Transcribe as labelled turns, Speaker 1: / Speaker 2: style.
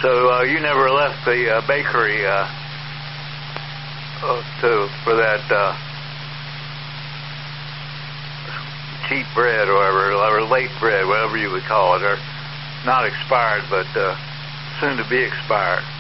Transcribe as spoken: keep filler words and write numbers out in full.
Speaker 1: So uh, you never left the uh, bakery uh, uh, to for that uh, cheap bread or whatever, or late bread, whatever you would call it, or not expired, but uh, soon to be expired.